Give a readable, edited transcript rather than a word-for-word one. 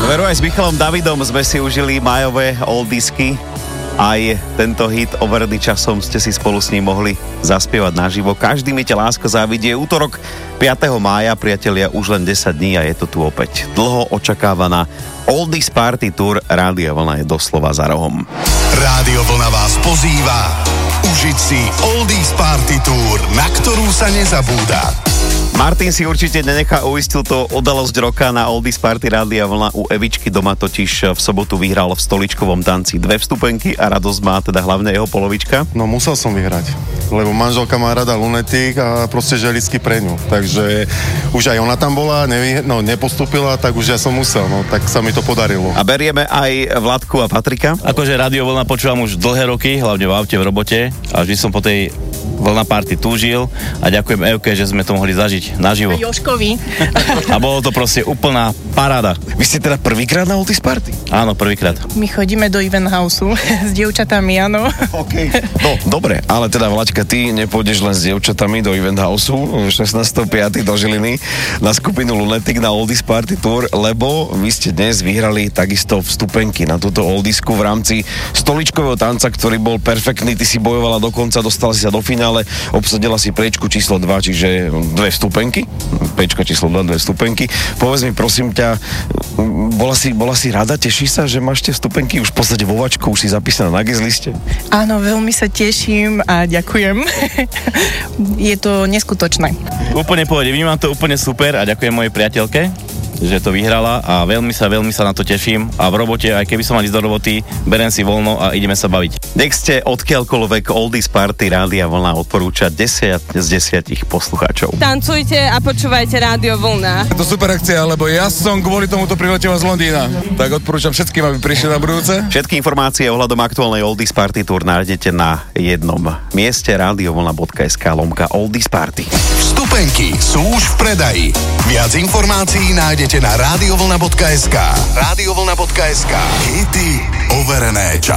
Veru, aj s Michalom Davidom sme si užili májové oldisky. Aj tento hit overený časom ste si spolu s ním mohli zaspievať naživo. Každý mi ťa láska závidie. Útorok 5. mája, priatelia, už len 10 dní a je to tu opäť. Dlho očakávaná Oldies Party Tour Rádia Vlna je doslova za rohom. Rádio Vlna vás pozýva užiť si Oldies Party Tour, na ktorú sa nezabúda. Martin si určite nenechá uísť túto udalosť roka na Oldies Party Rádia Vlna. U Evičky doma totiž v sobotu vyhral v stoličkovom tanci 2 vstupenky a radosť má teda hlavne jeho polovička. No musel som vyhrať, lebo manželka má rada lunetík a proste želicky pre ňu. Takže už aj ona tam bola, nepostúpila, tak už ja som musel, tak sa mi to podarilo. A berieme aj Vladku a Patrika. Akože Rádio Vlna počúvam už dlhé roky, hlavne v aute, v robote a vždy som po tej Vlna Party túžil a ďakujem Evke, že sme to mohli zažiť naživo. Jožkovi. A bolo to proste úplná paráda. Vy ste teda prvýkrát na Oldies Party? Áno, prvýkrát. My chodíme do event houseu s dievčatami, áno. Okay. No, dobre, ale teda Vlaďka, ty nepôjdeš len s dievčatami do event houseu 16.5. do Žiliny na skupinu Lunatic na Oldies Party Tour, lebo vy ste dnes vyhrali takisto vstupenky na túto Oldiesku v rámci stoličkového tanca, ktorý bol perfektný. Ty si bojovala dokonca, dostala si sa do finále, obsadila si priečku číslo 2, čiže 2 vstupenky. Priečka číslo 2, 2 vstupenky. Povedz mi, prosím ťa, bola si rada, teší sa, že máš tie vstupenky už v podstate vo vačku, už si zapísaná na guest liste? Áno, veľmi sa teším a ďakujem. Je to neskutočné. Úplne pohode, vnímam to úplne super a ďakujem mojej priateľke, že to vyhrala a veľmi sa na to teším a v robote, aj keby som mal ísť do roboty, berem si voľno a ideme sa baviť. Nech ste odkiaľkoľvek Oldies Party Rádia Vlna odporúča 10 z 10 poslucháčov. Tancujte a počúvajte Rádio Vlna. Je to super akcia, lebo ja som kvôli tomuto priletel z Londýna. Tak odporúčam všetkým, aby prišli na budúce. Všetky informácie ohľadom aktuálnej Oldies Party Tour nájdete na jednom mieste radiovlna.sk/Oldies Party. Vstupenky sú už v predaji. Viac informácií nájdete na radiovlna.sk. Radiovlna.sk. Hity overené časy.